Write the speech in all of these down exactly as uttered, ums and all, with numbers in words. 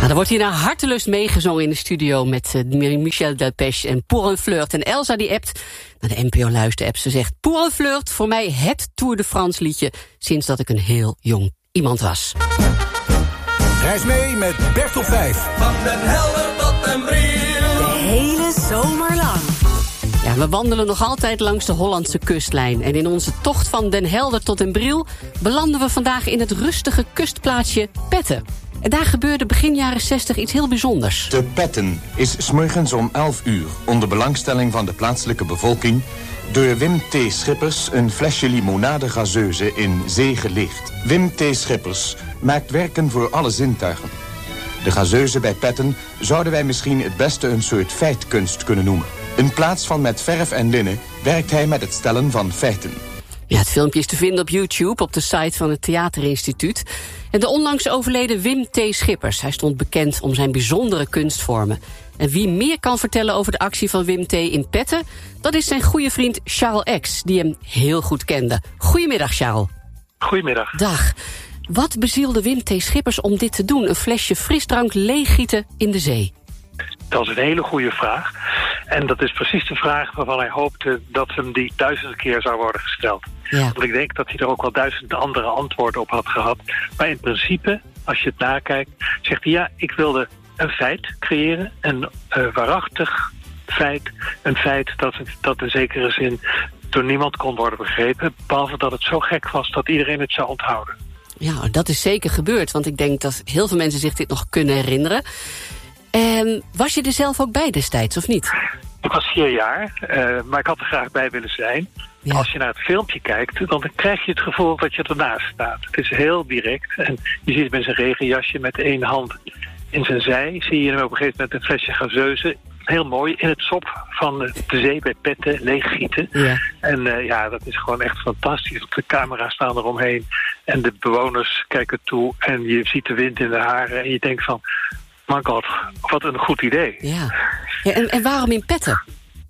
Nou, er wordt hier naar hartelust meegezongen in de studio met uh, Michel Delpech en Pour un flirt. En Elsa die appt naar de N P O Luister-app. Ze zegt, Pour un flirt, voor mij het Tour de France liedje sinds dat ik een heel jong iemand was. Reis mee met Bert op vijf. Van Den Helder tot Den Briel. De hele zomer lang. Ja, we wandelen nog altijd langs de Hollandse kustlijn. En in onze tocht van Den Helder tot Den Briel belanden we vandaag in het rustige kustplaatsje Petten. En daar gebeurde begin jaren zestig iets heel bijzonders. De Petten is 's morgens om elf uur, onder belangstelling van de plaatselijke bevolking, door Wim T. Schippers een flesje limonade gazeuse in zee gelicht. Wim T. Schippers maakt werken voor alle zintuigen. De gazeuse bij Petten zouden wij misschien het beste een soort feitkunst kunnen noemen. In plaats van met verf en linnen werkt hij met het stellen van feiten. Ja, het filmpje is te vinden op YouTube, op de site van het Theaterinstituut. En de onlangs overleden Wim T. Schippers. Hij stond bekend om zijn bijzondere kunstvormen. En wie meer kan vertellen over de actie van Wim T. in Petten, dat is zijn goede vriend Charles X, die hem heel goed kende. Goedemiddag, Charles. Goedemiddag. Dag. Wat bezielde Wim T. Schippers om dit te doen? Een flesje frisdrank leeggieten in de zee? Dat is een hele goede vraag. En dat is precies de vraag waarvan hij hoopte dat hem die duizend keer zou worden gesteld. Ja. Want ik denk dat hij er ook wel duizend andere antwoorden op had gehad. Maar in principe, als je het nakijkt, zegt hij ja, ik wilde een feit creëren. Een uh, waarachtig feit. Een feit dat, het, dat in zekere zin door niemand kon worden begrepen. Behalve dat het zo gek was dat iedereen het zou onthouden. Ja, dat is zeker gebeurd. Want ik denk dat heel veel mensen zich dit nog kunnen herinneren. En was je er zelf ook bij destijds, of niet? Ik was vier jaar, uh, maar ik had er graag bij willen zijn. Ja. Als je naar het filmpje kijkt, dan krijg je het gevoel dat je ernaast staat. Het is heel direct. En je ziet hem in zijn regenjasje met één hand in zijn zij. Zie je hem op een gegeven moment een flesje gazeuse. Heel mooi, in het sop van de zee bij Petten, leeggieten. Ja. En uh, ja, dat is gewoon echt fantastisch. De camera's staan eromheen en de bewoners kijken toe. En je ziet de wind in de haren en je denkt van, my god, wat een goed idee. Ja. Ja, en, en waarom in Petten?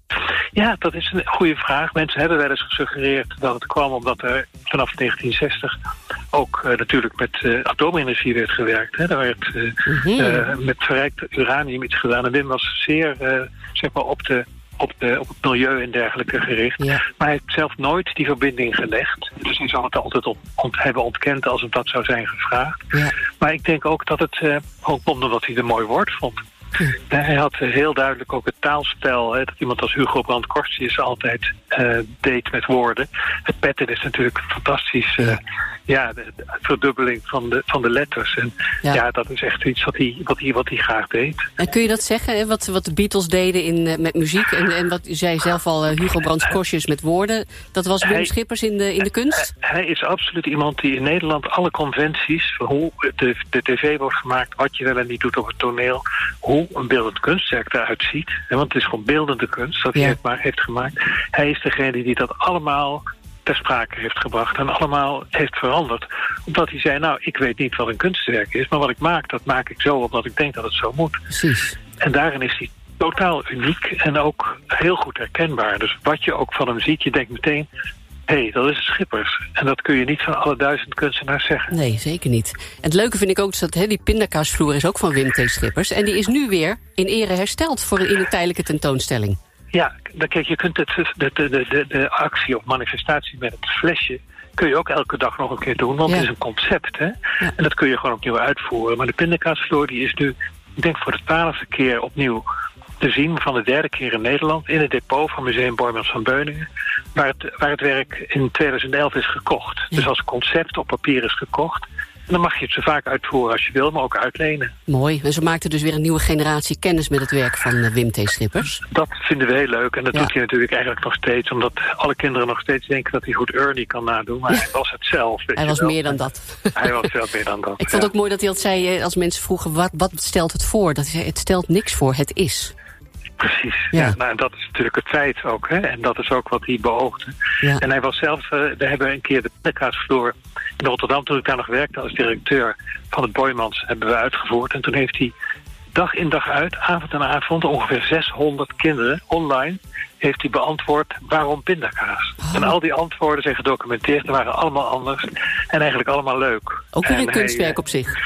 Ja, dat is een goede vraag. Mensen hebben wel eens gesuggereerd dat het kwam omdat er vanaf negentien zestig ook uh, natuurlijk met uh, atoomenergie werd gewerkt. Hè. Daar werd uh, mm-hmm. uh, met verrijkt uranium iets gedaan. En Wim was zeer uh, zeg maar op, de, op, de, op het milieu en dergelijke gericht. Ja. Maar hij heeft zelf nooit die verbinding gelegd. Dus hij zal het altijd op, ont, hebben ontkend als het dat zou zijn gevraagd. Ja. Maar ik denk ook dat het uh, ook omdat hij het een mooi woord vond. Hm. Hij had heel duidelijk ook het taalspel, hè, dat iemand als Hugo Brandt Corstius altijd uh, deed met woorden. Het petten is natuurlijk fantastisch, uh, ja, ja de, de verdubbeling van de, van de letters. En ja. ja, dat is echt iets wat hij, wat hij, wat hij graag deed. En kun je dat zeggen, hè, wat, wat de Beatles deden in, uh, met muziek en, en wat u zei zelf al, uh, Hugo Brandt Corstius met woorden, dat was Wim hij, Schippers in de, in de kunst? Hij, hij is absoluut iemand die in Nederland alle conventies, hoe de, de tv wordt gemaakt, wat je wel en niet doet op het toneel, hoe een beeldend kunstwerk eruit ziet. Want het is gewoon beeldende kunst dat hij ja. het maar heeft gemaakt. Hij is degene die dat allemaal ter sprake heeft gebracht en allemaal heeft veranderd. Omdat hij zei, nou, ik weet niet wat een kunstwerk is, maar wat ik maak, dat maak ik zo omdat ik denk dat het zo moet. Precies. En daarin is hij totaal uniek en ook heel goed herkenbaar. Dus wat je ook van hem ziet, je denkt meteen, hé, hey, dat is Schippers. En dat kun je niet van alle duizend kunstenaars zeggen. Nee, zeker niet. En het leuke vind ik ook dat he, die pindakaasvloer is ook van Wim T. Schippers. En die is nu weer in ere hersteld voor een, in een tijdelijke tentoonstelling. Ja, dan kijk, je kunt het, de, de, de, de actie of manifestatie met het flesje kun je ook elke dag nog een keer doen, want ja. het is een concept, hè? Ja. En dat kun je gewoon opnieuw uitvoeren. Maar de pindakaasvloer die is nu, ik denk voor de twaalfde keer opnieuw te zien, van de derde keer in Nederland, in het depot van Museum Boijmans van Beuningen, waar het, waar het werk in tweeduizend elf is gekocht. Ja. Dus als concept op papier is gekocht. En dan mag je het zo vaak uitvoeren als je wil, maar ook uitlenen. Mooi. En zo maakt er dus weer een nieuwe generatie kennis met het werk van uh, Wim T. Schippers. Dat vinden we heel leuk. En dat ja. doet hij natuurlijk eigenlijk nog steeds. Omdat alle kinderen nog steeds denken dat hij goed Ernie kan nadoen. Maar hij was het zelf. Hij was wel. meer dan dat. Hij was veel meer dan dat. Ik vond het ja. ook mooi dat hij altijd zei, als mensen vroegen, wat, wat stelt het voor? Dat hij zei, het stelt niks voor, het is. Precies, ja. ja nou, dat is natuurlijk het feit ook. Hè? En dat is ook wat hij beoogde. Ja. En hij was zelf, uh, we hebben een keer de pindakaasvloer in Rotterdam, toen ik daar nog werkte als directeur van het Boijmans, hebben we uitgevoerd. En toen heeft hij dag in dag uit, avond en avond, ongeveer zeshonderd kinderen online, heeft hij beantwoord waarom pindakaas. Oh. En al die antwoorden zijn gedocumenteerd en waren allemaal anders en eigenlijk allemaal leuk. Ook weer een en kunstwerk hij, op zich.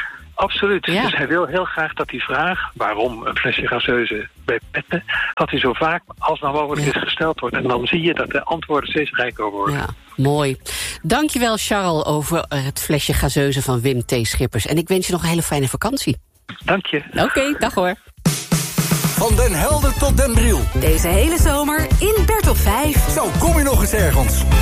Absoluut. Ja. Dus hij wil heel graag dat die vraag, waarom een flesje gazeuse bij petten, dat die zo vaak als maar mogelijk Ja. is gesteld wordt. En dan zie je dat de antwoorden steeds rijker worden. Ja, mooi. Dankjewel, Charles, over het flesje gazeuse van Wim T. Schippers. En ik wens je nog een hele fijne vakantie. Dank je. Oké, okay, dag hoor. Van Den Helder tot Den Briel. Deze hele zomer in Bert op vijf. Zo kom je nog eens ergens.